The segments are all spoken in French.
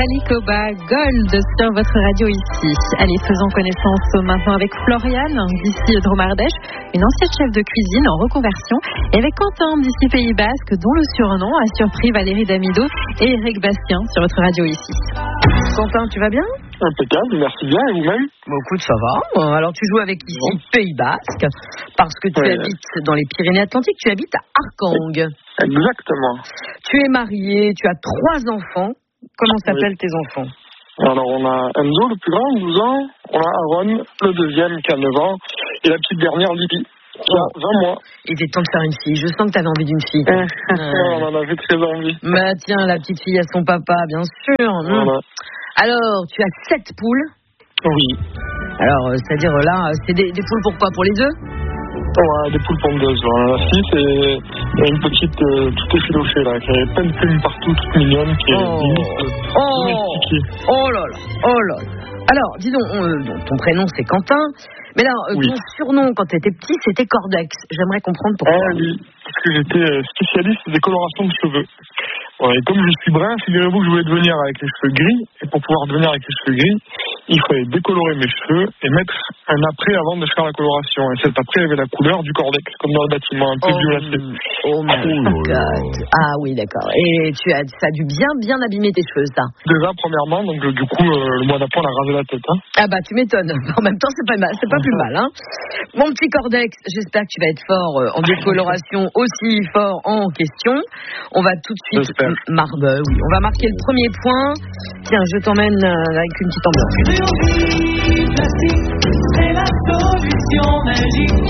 Talikoba Gold sur votre radio ici. Allez, faisons connaissance maintenant avec Floriane, d'ici Dromardèche, une ancienne chef de cuisine en reconversion, et avec Quentin, d'ici Pays Basque, dont le surnom a surpris Valérie Damido et Eric Bastien sur votre radio ici. Quentin, tu vas bien ? Impeccable, merci bien, et vous-même ? Bon, écoute, ça va. Alors, tu joues avec ici Pays Basque, parce que tu habites dans les Pyrénées-Atlantiques, tu habites à Arcang. Exactement. Tu es marié, tu as 3 enfants. Comment s'appellent tes enfants ? Alors, on a Enzo, le plus grand, 12 ans. On a Aaron, le deuxième, qui a 9 ans. Et la petite dernière, Lily, qui a 20 mois. Il était temps de faire une fille. Je sens que tu avais envie d'une fille. On en avait très envie. Bah tiens, la petite fille à son papa, bien sûr. Voilà. Alors, tu as 7 poules. Oui. Alors, c'est-à-dire là, c'est des poules pour quoi ? Pour les œufs ? Ouais, des poules pondeuses. Voilà. La fille, c'est une petite toute effilochée, là, qui a plein de plumes partout, toute mignonne, qui est domestiquée. Oh là là. Alors, dis donc, ton prénom c'est Quentin, mais là, ton surnom quand tu étais petit, c'était Cordex. J'aimerais comprendre pourquoi. Ah oui, parce que j'étais spécialiste des colorations de cheveux. Ouais, et comme je suis brun, figurez-vous que je voulais devenir avec les cheveux gris, et pour pouvoir devenir avec les cheveux gris, il fallait décolorer mes cheveux et mettre un après avant de faire la coloration. Et cet après avait la couleur du Cordex, comme dans le bâtiment, un peu violacé. Oh my God. Ah oui, d'accord. Et ça a dû bien abîmer tes cheveux, ça. Déjà, premièrement, donc du coup, le mois d'après, on a rasé la tête. Hein. Ah bah, tu m'étonnes. En même temps, c'est pas mal, c'est pas plus mal. Hein. Mon petit Cordex, j'espère que tu vas être fort en décoloration, aussi fort en question. On va tout de suite... on va marquer le premier point. Tiens, je t'emmène avec une petite ambiance. Chirurgie plastique, c'est la solution magique.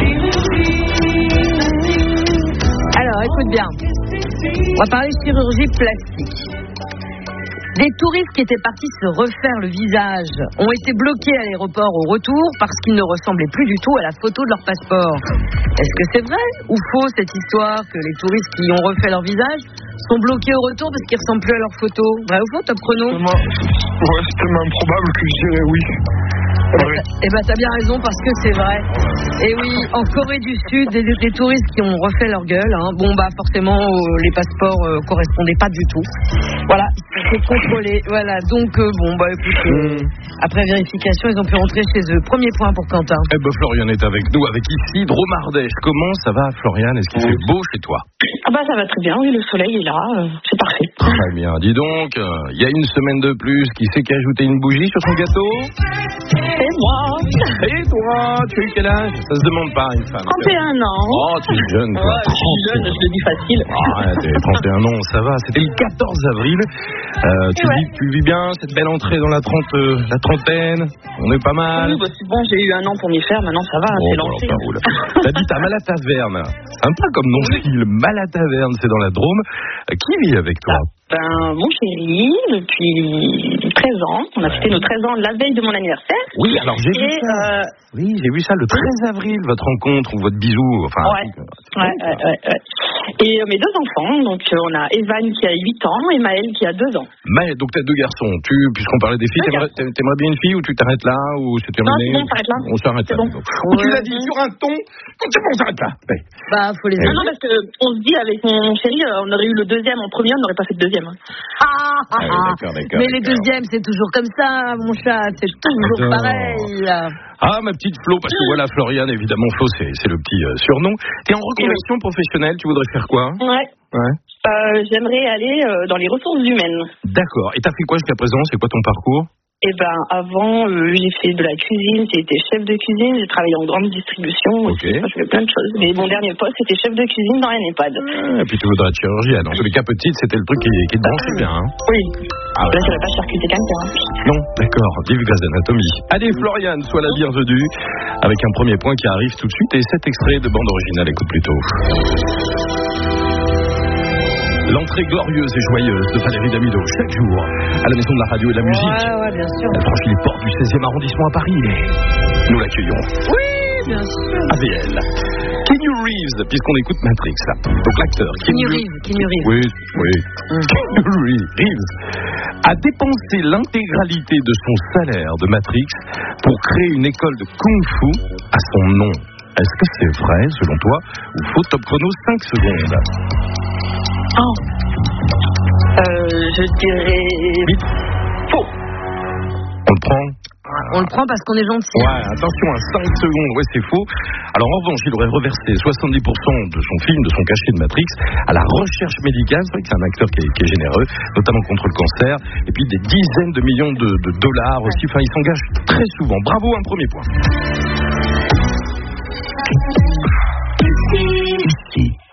Alors, écoute bien. On va parler chirurgie plastique. Des touristes qui étaient partis se refaire le visage ont été bloqués à l'aéroport au retour parce qu'ils ne ressemblaient plus du tout à la photo de leur passeport. Est-ce que c'est vrai ou faux cette histoire que les touristes qui ont refait leur visage sont bloqués au retour parce qu'ils ne ressemblent plus à leur photo ? Vrai ou faux, top chrono ? Ouais, c'est tellement improbable que je dirais oui. Eh ben, t'as bien raison parce que c'est vrai. Et oui, en Corée du Sud, des touristes qui ont refait leur gueule. Hein. Bon, bah forcément, les passeports correspondaient pas du tout. Voilà, c'est contrôlé. Voilà, donc écoute, après vérification, ils ont pu rentrer chez eux. Premier point pour Quentin. Eh ben, Floriane est avec nous, avec ici Dromardèche. Comment ça va, Floriane ? Est-ce qu'il fait beau chez toi ? Ah bah ça va très bien, oui, le soleil est là, c'est parfait. Très bien. Dis donc, il y a une semaine de plus, qui c'est qui a ajouté une bougie sur son gâteau ? C'est moi. Et toi, tu as quel âge ? Ça se demande pas, une femme. 31 ans. Oh, tu es jeune, toi. Ouais, je suis jeune, je le dis facile. Arrête, 31 ans, ça va. C'était le 14 avril. Tu vis bien cette belle entrée dans la trentaine ? On est pas mal. Oui, bah, c'est bon, j'ai eu 1 an pour m'y faire, maintenant ça va, c'est lancé. Ça roule. T'habites à Malataverne. Sympa comme nom de ville. Malataverne, c'est dans la Drôme. Qui vit avec toi ? Mon chéri, depuis 13 ans. On a fêté nos 13 ans la veille de mon anniversaire. Oui, alors j'ai vu ça. Oui, j'ai vu ça le 13 avril, votre rencontre ou votre bisou. Enfin, ouais. Et mes 2 enfants, donc on a Evan qui a 8 ans et Maël qui a 2 ans. Maël, donc t'as 2 garçons. Puisqu'on parlait des filles, t'aimerais bien une fille ou tu t'arrêtes là ou c'est terminé ? Non, c'est bon, on s'arrête là. On s'arrête là. Bon. Tu l'as dit sur un ton. C'est bon, on s'arrête là. Ouais. Bah, faut les aider. Non, parce qu'on se dit avec mon chéri, on aurait eu le deuxième en premier, on n'aurait pas fait le deuxième. D'accord. Mais les deuxièmes, c'est toujours comme ça, mon chat, c'est toujours pareil. Ah, ma petite Flo, parce que voilà, Floriane, évidemment, Flo, c'est le petit surnom. T'es en reconversion professionnelle, tu voudrais faire quoi ? Ouais. J'aimerais aller dans les ressources humaines. D'accord. Et t'as fait quoi jusqu'à présent ? C'est quoi ton parcours ? Eh ben, avant, j'ai fait de la cuisine, j'ai été chef de cuisine, j'ai travaillé en grande distribution aussi, j'ai fait plein de choses. Mais mon dernier poste, c'était chef de cuisine dans un EHPAD. Et puis tu voudrais être chirurgienne. En tous les cas, petite, c'était le truc qui te branchait bien. Hein. Oui. Là, je n'aurais pas charcuté quelqu'un. Non, d'accord. Vive Grey's Anatomy. Allez, Floriane, sois la bienvenue. Avec un premier point qui arrive tout de suite et 7 extraits de bande originale. Écoute plutôt. L'entrée glorieuse et joyeuse de Valérie Damido, chaque jour, à la Maison de la Radio et de la Musique. Ouais, bien sûr. Elle franchit les portes du 16e arrondissement à Paris. Nous l'accueillons. Oui, bien sûr. AVL. Keanu Reeves, puisqu'on écoute Matrix, là. Donc l'acteur. Keanu Reeves. Oui. Keanu Reeves a dépensé l'intégralité de son salaire de Matrix pour créer une école de Kung-Fu à son nom. Est-ce que c'est vrai, selon toi, ou faux? Top chrono, 5 secondes. Je dirais faux. On le prend? On le prend parce qu'on est gentil. Ouais, attention, à 5 secondes, ouais, c'est faux. Alors en revanche, il aurait reversé 70% de son film, de son cachet de Matrix, à la recherche médicale. C'est vrai que c'est un acteur qui est généreux, notamment contre le cancer. Et puis des dizaines de millions de dollars aussi. Enfin, il s'engage très souvent. Bravo, un premier point. Ici.